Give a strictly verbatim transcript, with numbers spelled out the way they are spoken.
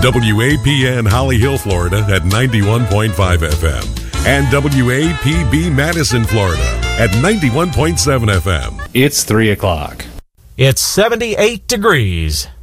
W A P N Holly Hill, Florida at ninety-one point five F M. And W A P B Madison, Florida at ninety-one point seven F M. It's three o'clock. It's seventy-eight degrees.